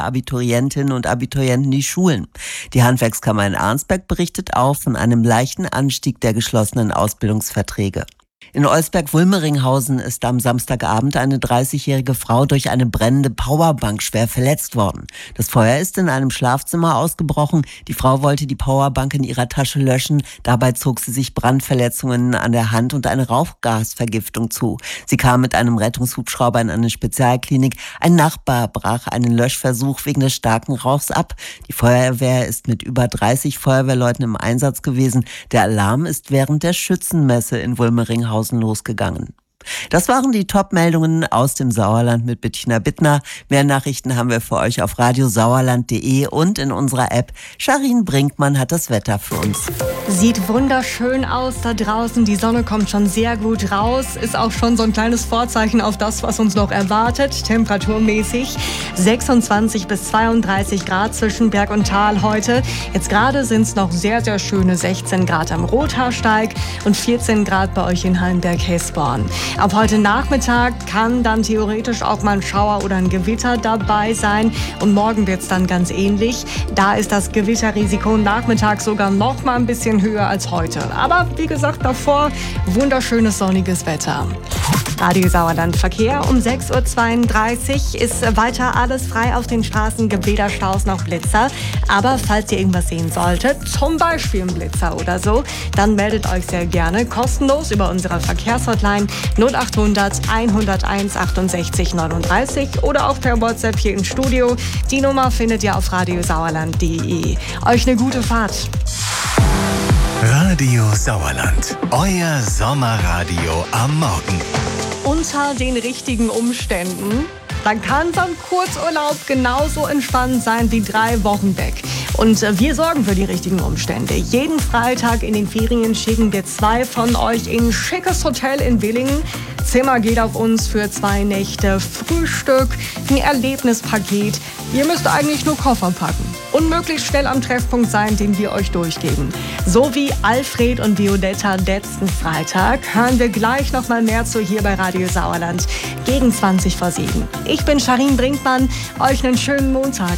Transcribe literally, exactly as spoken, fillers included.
Abiturientinnen und Abiturienten die Schulen. Die Handwerkskammer in Arnsberg berichtet auch von einem leichten Anstieg der geschlossenen Ausbildungsverträge. In Olsberg-Wulmeringhausen ist am Samstagabend eine dreißigjährige Frau durch eine brennende Powerbank schwer verletzt worden. Das Feuer ist in einem Schlafzimmer ausgebrochen. Die Frau wollte die Powerbank in ihrer Tasche löschen. Dabei zog sie sich Brandverletzungen an der Hand und eine Rauchgasvergiftung zu. Sie kam mit einem Rettungshubschrauber in eine Spezialklinik. Ein Nachbar brach einen Löschversuch wegen des starken Rauchs ab. Die Feuerwehr ist mit über dreißig Feuerwehrleuten im Einsatz gewesen. Der Alarm ist während der Schützenmesse in Wulmeringhausen losgegangen. Das waren die Top-Meldungen aus dem Sauerland mit Bettina Bittner. Mehr Nachrichten haben wir für euch auf radiosauerland punkt de und in unserer App. Sharin Brinkmann hat das Wetter für uns. Sieht wunderschön aus da draußen. Die Sonne kommt schon sehr gut raus. Ist auch schon so ein kleines Vorzeichen auf das, was uns noch erwartet. Temperaturmäßig sechsundzwanzig bis zweiunddreißig Grad zwischen Berg und Tal heute. Jetzt gerade sind es noch sehr, sehr schöne sechzehn Grad am Rothaarsteig und vierzehn Grad bei euch in Hallenberg-Hesborn. Ab heute Nachmittag kann dann theoretisch auch mal ein Schauer oder ein Gewitter dabei sein. Und morgen wird es dann ganz ähnlich. Da ist das Gewitterrisiko nachmittags sogar noch mal ein bisschen höher als heute. Aber wie gesagt, davor wunderschönes sonniges Wetter. Radio Sauerland Verkehr um sechs Uhr zweiunddreißig ist weiter alles frei auf den Straßen, gibt weder Staus noch Blitzer. Aber falls ihr irgendwas sehen solltet, zum Beispiel ein Blitzer oder so, dann meldet euch sehr gerne kostenlos über unsere Verkehrshotline null achthundert, hunderteins, achtundsechzig, neununddreißig oder auch per WhatsApp hier im Studio. Die Nummer findet ihr auf radiosauerland punkt de. Euch eine gute Fahrt. Radio Sauerland, euer Sommerradio am Morgen. Unter den richtigen Umständen, dann kann so ein Kurzurlaub genauso entspannt sein wie drei Wochen weg. Und wir sorgen für die richtigen Umstände. Jeden Freitag in den Ferien schicken wir zwei von euch in ein schickes Hotel in Willingen. Zimmer geht auf uns für zwei Nächte, Frühstück, ein Erlebnispaket. Ihr müsst eigentlich nur Koffer packen und möglichst schnell am Treffpunkt sein, den wir euch durchgeben. So wie Alfred und Violetta letzten Freitag hören wir gleich noch mal mehr zu hier bei Radio Sauerland gegen zwanzig vor sieben. Ich bin Sharin Brinkmann, euch einen schönen Montag.